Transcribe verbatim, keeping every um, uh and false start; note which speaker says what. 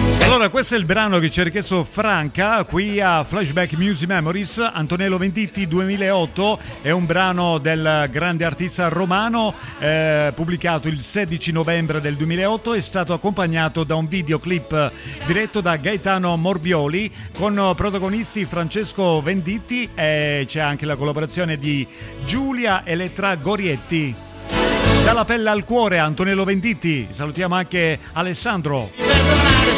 Speaker 1: Allora, questo è il brano che ci ha richiesto Franca qui a Flashback Music Memories. Antonello Venditti duemilaotto è un brano del grande artista romano, eh, pubblicato il sedici novembre del duemilaotto. È stato accompagnato da un videoclip diretto da Gaetano Morbioli con protagonisti Francesco Venditti, e c'è anche la collaborazione di Giulia Elettra Gorietti. Dalla pelle al cuore, Antonello Venditti. Salutiamo anche Alessandro.